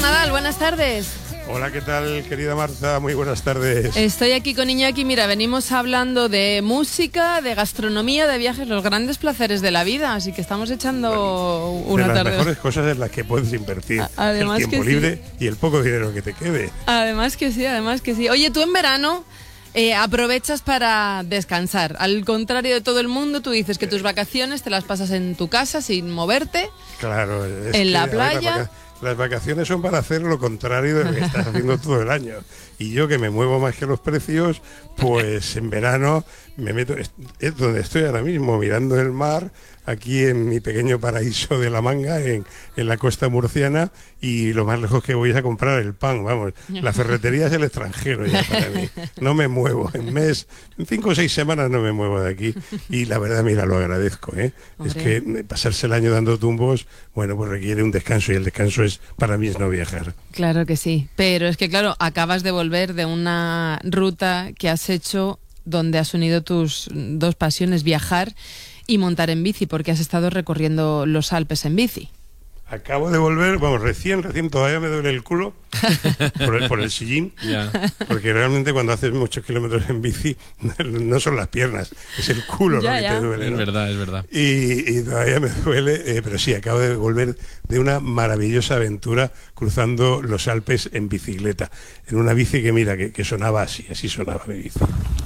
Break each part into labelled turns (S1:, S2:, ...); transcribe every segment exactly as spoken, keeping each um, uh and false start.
S1: Nadal, buenas tardes.
S2: Hola, ¿qué tal, querida Marta? Muy buenas tardes.
S1: Estoy aquí con Iñaki. Mira, venimos hablando de música, de gastronomía, de viajes, los grandes placeres de la vida. Así que estamos echando bueno, una
S2: de las
S1: tarde.
S2: Las mejores cosas en las que puedes invertir.
S1: Además
S2: el tiempo
S1: que
S2: libre
S1: sí.
S2: Y el poco dinero que te quede.
S1: Además que sí, además que sí. Oye, tú en verano eh, aprovechas para descansar. Al contrario de todo el mundo, tú dices que tus vacaciones te las pasas en tu casa sin moverte.
S2: Claro. Es
S1: en
S2: que,
S1: la
S2: ver,
S1: playa.
S2: Las, las vacaciones son para hacer lo contrario de lo que estás haciendo todo el año. Y yo, que me muevo más que los precios, pues en verano me meto, es, es donde estoy ahora mismo, mirando el mar, aquí en mi pequeño paraíso de La Manga, en, en la costa murciana, y lo más lejos que voy es a comprar el pan, vamos, la ferretería es el extranjero ya para mí, no me muevo, en mes, en cinco o seis semanas no me muevo de aquí, y la verdad, mira, lo agradezco, ¿eh? Es que pasarse el año dando tumbos, bueno, pues requiere un descanso, y el descanso es, para mí, es no viajar.
S1: Claro que sí, pero es que claro, acabas de volver de una ruta que has hecho donde has unido tus dos pasiones, viajar y montar en bici, porque has estado recorriendo los Alpes en bici.
S2: Acabo de volver, vamos, recién, recién todavía me duele el culo por el, por el sillín, yeah. Porque realmente cuando haces muchos kilómetros en bici no son las piernas, es el culo ya, lo que ya. te duele, ¿no?
S3: Es verdad, es verdad.
S2: Y, y todavía me duele, eh, pero sí, acabo de volver de una maravillosa aventura cruzando los Alpes en bicicleta, en una bici que mira, que, que sonaba así, así sonaba mi bici.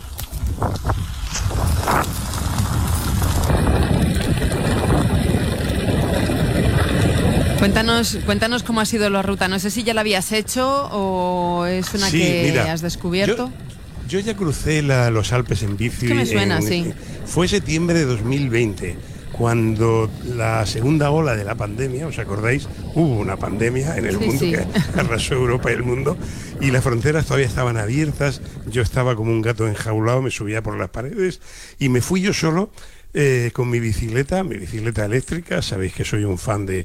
S1: Cuéntanos, cuéntanos cómo ha sido la ruta. No sé si ya la habías hecho o es una
S2: sí,
S1: que
S2: mira,
S1: has descubierto.
S2: Yo, yo ya crucé la, los Alpes en bici.
S1: ¿Qué me suena?
S2: En,
S1: sí.
S2: Fue septiembre de dos mil veinte, cuando la segunda ola de la pandemia, ¿os acordáis? Hubo una pandemia en el
S1: sí,
S2: mundo
S1: sí.
S2: que arrasó Europa y el mundo, y las fronteras todavía estaban abiertas. Yo estaba como un gato enjaulado, me subía por las paredes y me fui yo solo. Eh, con mi bicicleta, mi bicicleta eléctrica, sabéis que soy un fan de,